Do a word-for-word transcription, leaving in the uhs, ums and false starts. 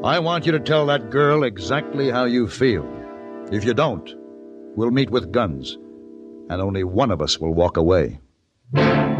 I want you to tell that girl exactly how you feel. If you don't, we'll meet with guns, and only one of us will walk away.